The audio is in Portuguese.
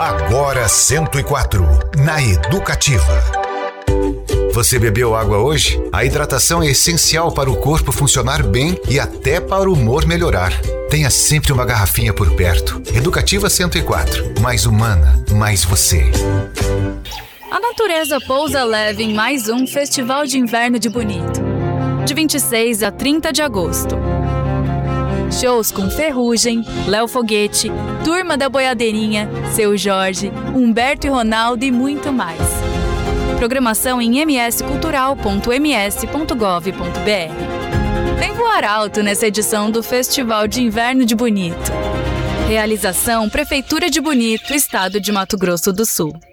Agora 104, na Educativa. Você bebeu água hoje? A hidratação é essencial para o corpo funcionar bem e até para o humor melhorar. Tenha sempre uma garrafinha por perto. Educativa 104, mais humana, mais você. A natureza pousa leve em mais um Festival de Inverno de Bonito, de 26 a 30 de agosto. Shows com Ferrugem, Léo Foguete, Turma da Boiadeirinha, Seu Jorge, Humberto e Ronaldo e muito mais. Programação em mscultural.ms.gov.br. Vem voar alto nessa edição do Festival de Inverno de Bonito. Realização Prefeitura de Bonito, Estado de Mato Grosso do Sul.